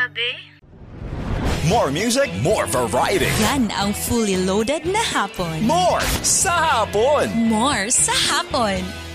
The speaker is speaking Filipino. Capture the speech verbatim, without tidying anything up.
gabi. More music, more variety. Yan ang fully loaded na hapon. More sa hapon. More sa hapon.